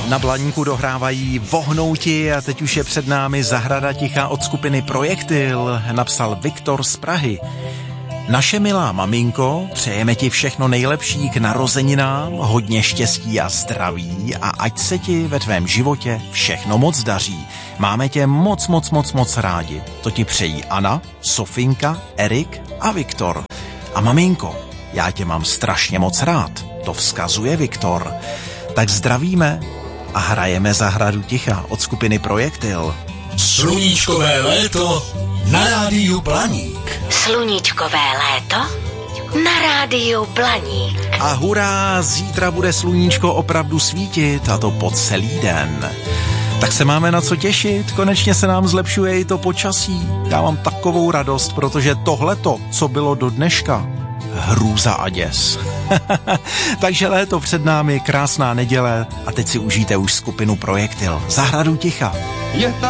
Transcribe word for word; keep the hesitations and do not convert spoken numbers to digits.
Na Blaníku dohrávají Vohnouti a teď už je před námi Zahrada ticha od skupiny Projektil, napsal Viktor z Prahy. Naše milá maminko, přejeme ti všechno nejlepší k narozeninám, hodně štěstí a zdraví a ať se ti ve tvém životě všechno moc daří. Máme tě moc, moc, moc, moc rádi. To ti přejí Anna, Sofinka, Erik a Viktor. A maminko, já tě mám strašně moc rád, to vzkazuje Viktor. Tak zdravíme a hrajeme Zahradu ticha od skupiny Projektil. Sluníčkové léto na rádiu Blaník. Sluníčkové léto na rádiu Blaník. A hurá, zítra bude sluníčko opravdu svítit a to po celý den. Tak se máme na co těšit, konečně se nám zlepšuje i to počasí. Já mám takovou radost, protože tohleto, co bylo do dneška, hrůza a děs. Takže léto před námi, krásná neděle a teď si užijte už skupinu Projektil. Zahradu ticha.